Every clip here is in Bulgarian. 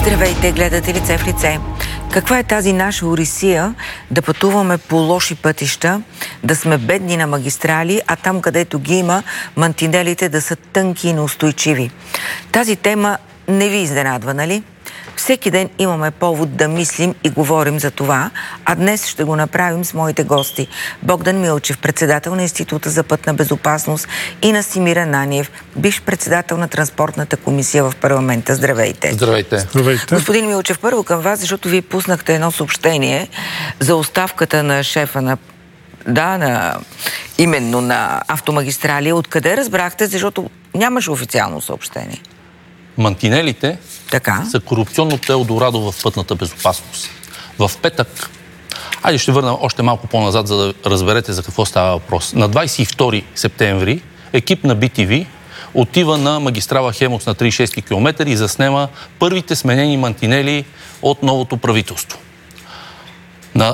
Здравейте, гледате Лице в лице. Каква е тази наша орисия да пътуваме по лоши пътища, да сме бедни на магистрали, а там, където ги има, мантинелите да са тънки и неустойчиви? Тази тема не ви изненадва, нали? Всеки ден имаме повод да мислим и говорим за това, а днес ще го направим с моите гости. Богдан Милчев, председател на Института за пътна безопасност, и Настимир Ананиев, бивш председател на Транспортната комисия в парламента. Здравейте. Здравейте. Здравейте. Господин Милчев, първо към вас, защото вие пуснахте едно съобщение за оставката на шефа именно на Автомагистрали. Откъде разбрахте, защото нямаше официално съобщение? Мантинелите са корупционното Елдорадо в пътната безопасност. В петък, ще върна още малко по-назад, за да разберете за какво става въпрос. На 22 септември екип на BTV отива на магистрала Хемус на 36 км и заснема първите сменени мантинели от новото правителство. На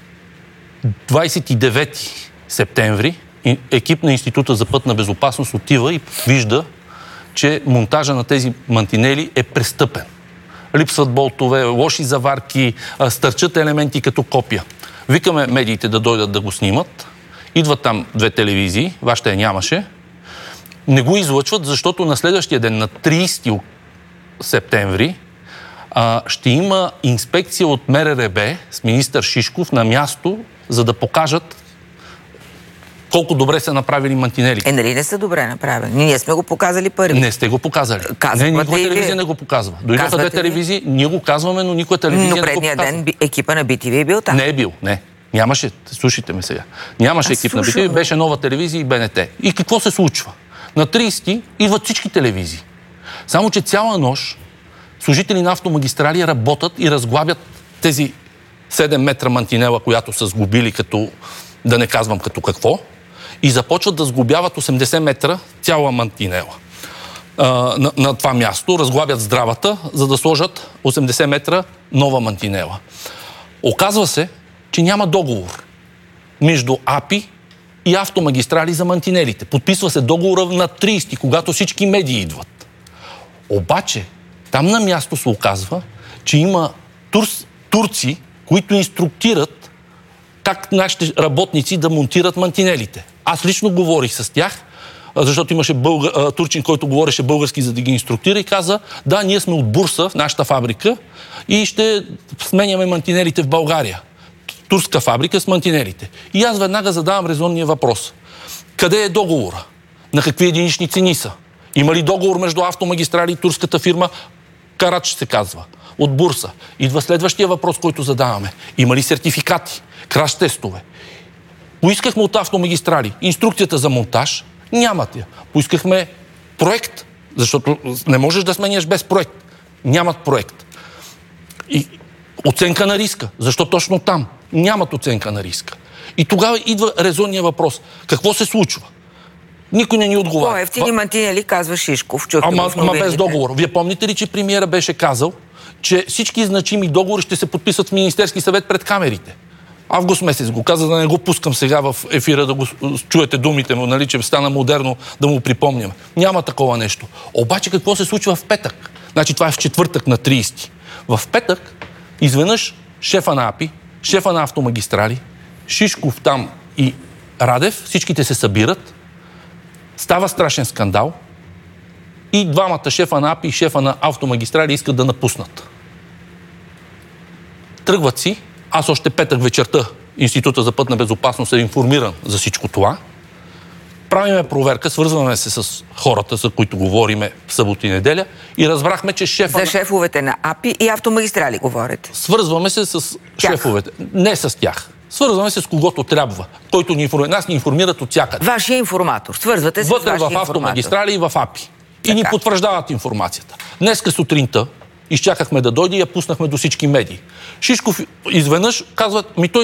29 септември екип на Института за пътна безопасност отива и вижда, че монтажа на тези мантинели е престъпен. Липсват болтове, лоши заварки, стърчат елементи като копия. Викаме медиите да дойдат да го снимат. Идват там две телевизии, вашата я нямаше. Не го излъчват, защото на следващия ден, на 30 септември, ще има инспекция от МРРБ с министър Шишков на място, за да покажат колко добре са направили мантинелите. Нали не са добре направени? Ние сме го показали първи. Не сте го показали. Никоя телевизия не го показва. Дойдоха две телевизии, ние го казваме, но никоя телевизия не го показва. Но предния ден екипа на BTV е бил там. Не е бил, не. Нямаше, слушайте ме сега. Нямаше екип на BTV, беше Нова телевизия и БНТ. И какво се случва? На 30 идват всички телевизии. Само че цяла нощ служители на Автомагистрали работят и разглабят тези 7 метра мантинела, която са сгубили като, да не казвам като какво, и започват да сглобяват 80 метра цяла мантинела на това място. Разглабят здравата, за да сложат 80 метра нова мантинела. Оказва се, че няма договор между АПИ и Автомагистрали за мантинелите. Подписва се договора на 30, когато всички медии идват. Обаче, там на място се оказва, че има турци, които инструктират как нашите работници да монтират мантинелите. Аз лично говорих с тях, защото имаше турчин, който говореше български, за да ги инструктира, и каза: да, ние сме от Бурса в нашата фабрика и ще сменяме мантинелите в България. Турска фабрика с мантинелите. И аз веднага задавам резонния въпрос. Къде е договора? На какви единични цени са? Има ли договор между Автомагистрали и турската фирма Карач се казва, от Бурса? Идва следващия въпрос, който задаваме. Има ли сертификати? Краш тестове? Поискахме от Автомагистрали инструкцията за монтаж, нямат я. Поискахме проект, защото не можеш да сменяш без проект. Нямат проект. И оценка на риска. Защо точно там? Нямат оценка на риска. И тогава идва резонния въпрос. Какво се случва? Никой не ни отговаря. По-евтини мантинели, казва Шишков. Ама без договор. Вие помните ли, че премиера беше казал, че всички значими договори ще се подписат в Министерски съвет пред камерите? Август месец го каза, да не го пускам сега в ефира, да го чуете думите му, нали, че стана модерно да му припомням. Няма такова нещо. Обаче какво се случва в петък? Значи това е в четвъртък на 30. В петък изведнъж шефа на АПИ, шефа на Автомагистрали, Шишков там и Радев, всичките се събират, става страшен скандал и двамата, шефа на АПИ и шефа на Автомагистрали, искат да напуснат. Тръгват си. Аз още петък вечерта Института за пътна безопасност е информиран за всичко това. Правиме проверка, свързваме се с хората, за които говориме в събота и неделя, и разбрахме, че шефовете на АПИ и Автомагистрали говорите. Свързваме се с шефовете. Не с тях. Свързваме се с когото трябва. Който нас ни информират от всякъде. Вашия информатор. Свързвате се с вашия информатор. В Автомагистрали и в АПИ. И ни потвърждават информацията. Днеска сутринта изчакахме да дойде и я пуснахме до всички медии. Шишков изведнъж казва: той